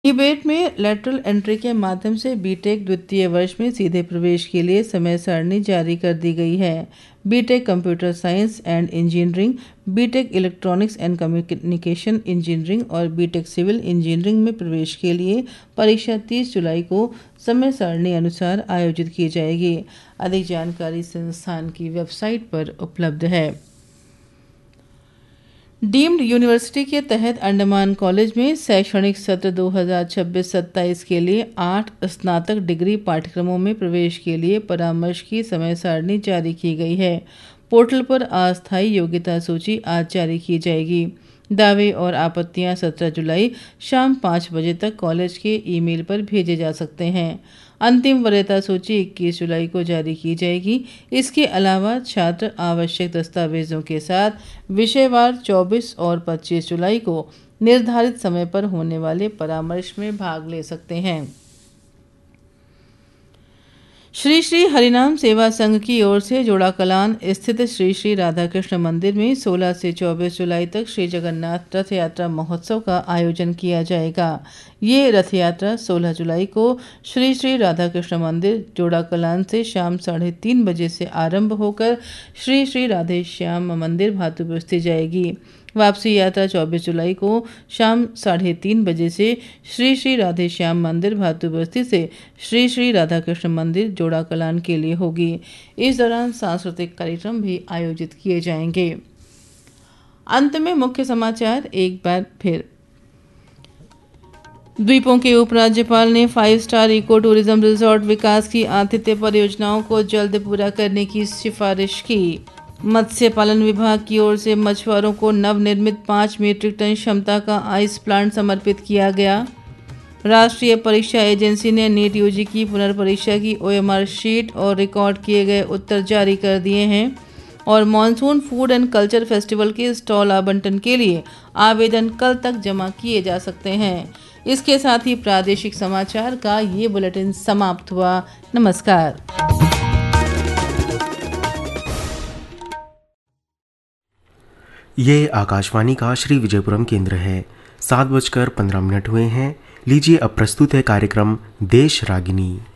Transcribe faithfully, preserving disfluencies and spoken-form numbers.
Debate में lateral entry के माध्यम से बीटेक द्वितीय वर्ष में सीधे प्रवेश के लिए समय सारणी जारी कर दी गई है। BTech computer science and engineering, BTech electronics and communication engineering और बीटेक सिविल इंजीनियरिंग में प्रवेश के लिए परीक्षा तीस जुलाई को समय सारणी अनुसार आयोजित की जाएगी। अधिक जानकारी संस्थान की वेबसाइट पर उपलब्ध है। डीम्ड यूनिवर्सिटी के तहत अंडमान कॉलेज में शैक्षणिक सत्र दो हज़ार छब्बीस सत्ताईस के लिए आठ स्नातक डिग्री पाठ्यक्रमों में प्रवेश के लिए परामर्श की समय सारणी जारी की गई है। पोर्टल पर अस्थायी योग्यता सूची आज जारी की जाएगी। दावे और आपत्तियां सत्रह जुलाई शाम पाँच बजे तक कॉलेज के ईमेल पर भेजे जा सकते हैं। अंतिम वरीयता सूची इक्कीस जुलाई को जारी की जाएगी। इसके अलावा छात्र आवश्यक दस्तावेजों के साथ विषयवार चौबीस और पच्चीस जुलाई को निर्धारित समय पर होने वाले परामर्श में भाग ले सकते हैं। श्री श्री हरिनाम सेवा संघ की ओर से जोड़ाकलान स्थित श्री श्री राधाकृष्ण मंदिर में सोलह से चौबीस जुलाई तक श्री जगन्नाथ रथ यात्रा महोत्सव का आयोजन किया जाएगा। ये रथ यात्रा सोलह जुलाई को श्री श्री राधाकृष्ण मंदिर जोड़ाकलान से शाम साढ़े तीन बजे से आरंभ होकर श्री श्री राधे श्याम मंदिर भातु बस्ती जाएगी। वापसी यात्रा चौबीस जुलाई को शाम साढ़े तीन बजे से श्री श्री राधे श्याम मंदिर भातु बस्ती से श्री श्री राधाकृष्ण मंदिर जोड़ा कलान के लिए होगी। इस दौरान सांस्कृतिक कार्यक्रम भी आयोजित किए जाएंगे। अंत में मुख्य समाचार एक बार फिर। द्वीपों के उपराज्यपाल ने five star eco tourism resort विकास की आतिथ्य परियोजनाओं को जल्द पूरा करने की सिफारिश की। मत्स्य पालन विभाग की ओर से मछुआरों को नवनिर्मित पाँच मीट्रिक टन क्षमता का आइस प्लांट समर्पित किया गया। राष्ट्रीय परीक्षा एजेंसी ने नीट यूजी की पुनर्परीक्षा की ओएमआर शीट और रिकॉर्ड किए गए उत्तर जारी कर दिए हैं। और monsoon food and culture festival के स्टॉल आवंटन के लिए आवेदन कल तक जमा किए जा सकते हैं। इसके साथ ही प्रादेशिक समाचार का ये बुलेटिन समाप्त हुआ। नमस्कार। ये आकाशवाणी का श्री विजयपुरम केंद्र है। सात बजकर पंद्रह मिनट हुए हैं। लीजिए अब प्रस्तुत है कार्यक्रम देश रागिनी।